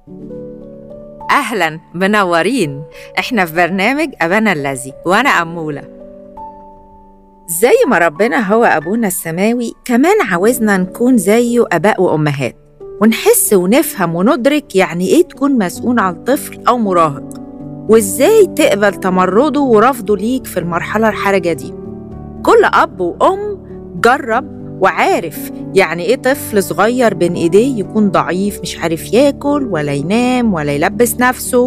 أهلاً، منورين. إحنا في برنامج أبانا الذي، وأنا أمولة. زي ما ربنا هو أبونا السماوي، كمان عاوزنا نكون زيه آباء وأمهات، ونحس ونفهم وندرك يعني إيه تكون مسؤول عن طفل أو مراهق، وإزاي تقبل تمرده ورفضه ليك في المرحلة الحرجة دي. كل أب وأم جرب وعارف يعني إيه طفل صغير بين إيديه يكون ضعيف، مش عارف ياكل ولا ينام ولا يلبس نفسه.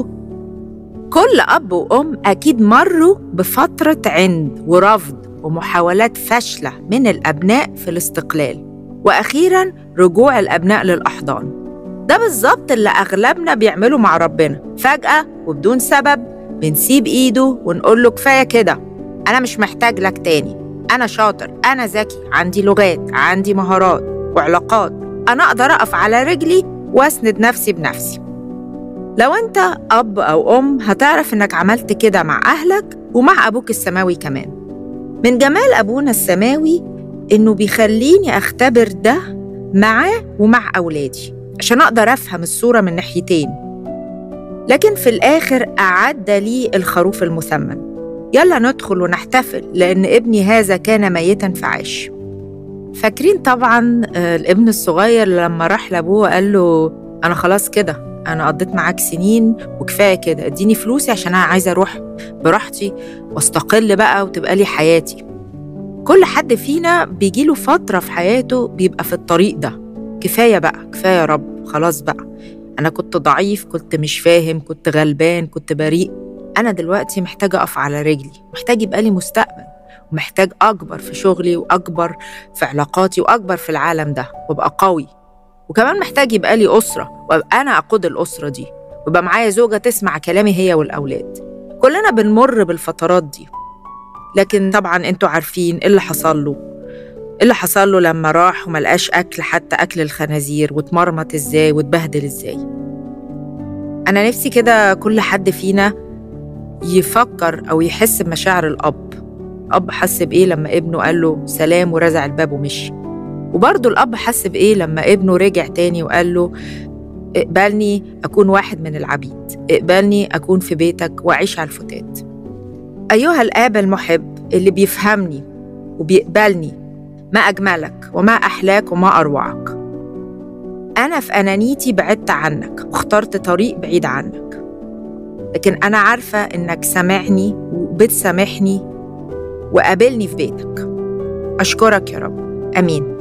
كل أب وأم أكيد مروا بفترة عند ورفض ومحاولات فاشلة من الأبناء في الاستقلال، وأخيراً رجوع الأبناء للأحضان. ده بالظبط اللي أغلبنا بيعمله مع ربنا. فجأة وبدون سبب بنسيب إيده ونقول له كفاية كده، أنا مش محتاج لك تاني، أنا شاطر، أنا ذكي، عندي لغات، عندي مهارات وعلاقات، أنا أقدر أقف على رجلي وأسند نفسي بنفسي. لو أنت أب أو أم هتعرف إنك عملت كده مع أهلك ومع أبوك السماوي كمان. من جمال أبونا السماوي إنه بيخليني أختبر ده معاه ومع أولادي عشان أقدر أفهم الصورة من ناحيتين، لكن في الآخر أعد لي الخروف المثمن. يلا ندخل ونحتفل، لأن ابني هذا كان ميتاً فعاش. فاكرين طبعاً الابن الصغير لما راح لأبوه وقال له أنا خلاص كده، أنا قضيت معاك سنين وكفاية كده، اديني فلوسي عشان أنا عايزة أروح براحتي واستقل بقى وتبقى لي حياتي. كل حد فينا بيجيله فترة في حياته بيبقى في الطريق ده، كفاية بقى، كفاية يا رب، خلاص بقى، أنا كنت ضعيف، كنت مش فاهم، كنت غلبان، كنت بريء، أنا دلوقتي محتاجة أقف على رجلي، محتاج يبقى لي مستقبل، ومحتاج أكبر في شغلي وأكبر في علاقاتي وأكبر في العالم ده وأبقى قوي، وكمان محتاج يبقى لي أسرة وأبقى أنا أقود الأسرة دي، ويبقى معايا زوجة تسمع كلامي هي والأولاد. كلنا بنمر بالفترات دي، لكن طبعاً أنتوا عارفين إيه اللي حصل له. اللي حصل له لما راح وملقاش أكل، حتى أكل الخنازير، واتمرمط إزاي واتبهدل إزاي. أنا نفسي كده كل حد فينا يفكر أو يحس بمشاعر الأب. أب حس بإيه لما ابنه قال له سلام ورزع الباب ومشي، وبرضه الأب حس بإيه لما ابنه رجع تاني وقال له اقبلني أكون واحد من العبيد، اقبلني أكون في بيتك وأعيش على الفتات. أيها الآب المحب اللي بيفهمني وبيقبلني، ما أجملك وما أحلاك وما أروعك. أنا في أنانيتي بعدت عنك واخترت طريق بعيد عنك، لكن أنا عارفة إنك سامعني وبتسامحني وقابلني في بيتك. أشكرك يا رب، آمين.